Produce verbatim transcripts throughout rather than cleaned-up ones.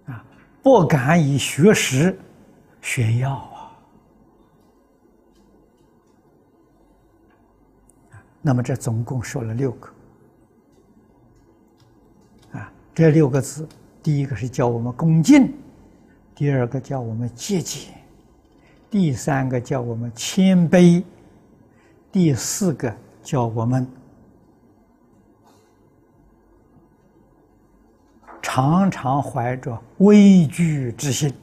啊，不敢以学识炫耀啊。那么这总共说了六个啊，这六个字，第一个是叫我们恭敬，第二个叫我们节俭，第三个叫我们谦卑，第四个叫我们常常怀着畏惧之心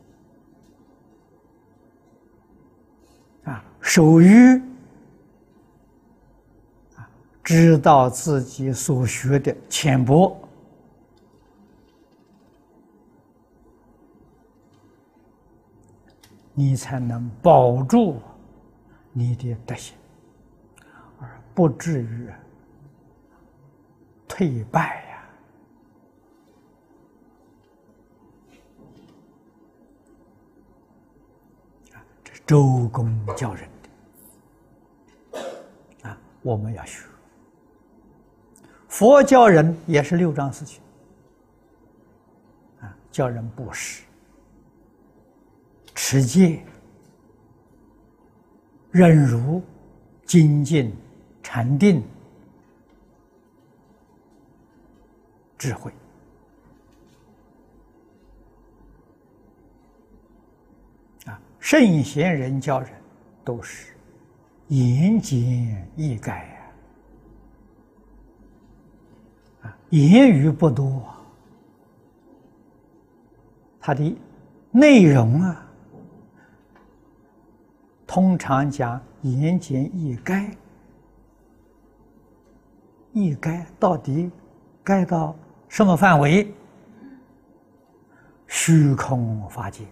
啊，守于啊，知道自己所学的浅薄，你才能保住你的德行，而不至于退败呀。这是周公教人的啊，我们要学。佛教人也是六章四训啊，教人布施、持戒、忍辱、精进、禅定、智慧啊，圣贤人教人都是言简意赅呀，啊，言语不多，它的内容啊，通常讲言简意赅，意赅到底赅到什么范围？虚空法界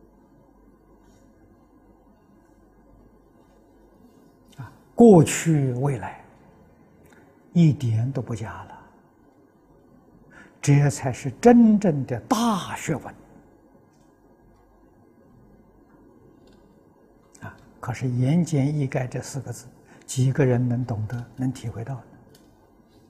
啊，过去未来一点都不假了，这才是真正的大学问啊！可是言简意赅这四个字，几个人能懂得、能体会到呢？